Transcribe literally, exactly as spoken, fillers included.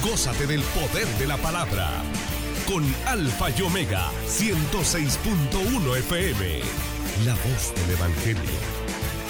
Gózate del poder de la palabra. Con Alfa y Omega ciento seis punto uno F M. La voz del Evangelio.